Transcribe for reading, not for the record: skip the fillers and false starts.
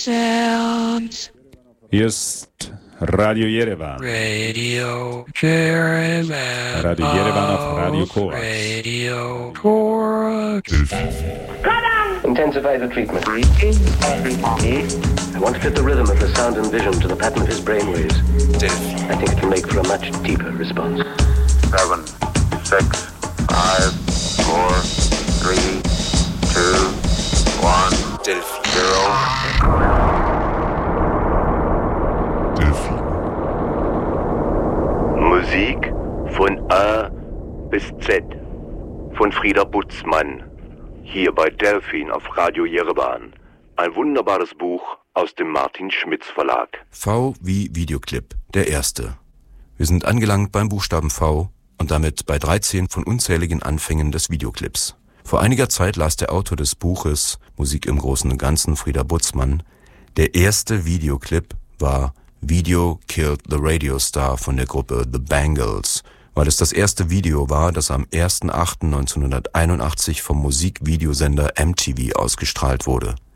Sounds. Hier ist Radio Yerevan. Radio Yerevan. Radio Yerevan auf Radio Korax. Radio Korax. Intensify the treatment. I want to fit the rhythm of the sound and vision to the pattern of his brainwaves. I think it will make for a much deeper response. 7, 6, 5, 4, 3, 2, 1, Delphi. 0. Musik von A bis Z von Frieda Butzmann, hier bei Delphin auf Radio Yerevan. Ein wunderbares Buch aus dem Martin Schmitz Verlag. V wie Videoclip, der erste. Wir sind angelangt beim Buchstaben V und damit bei 13 von unzähligen Anfängen des Videoclips. Vor einiger Zeit las der Autor des Buches Musik im Großen und Ganzen, Frieda Butzmann, der erste Videoclip war Video Killed the Radio Star von der Gruppe The Bangles, weil es das erste Video war, das am 1.8.1981 vom Musikvideosender MTV ausgestrahlt wurde.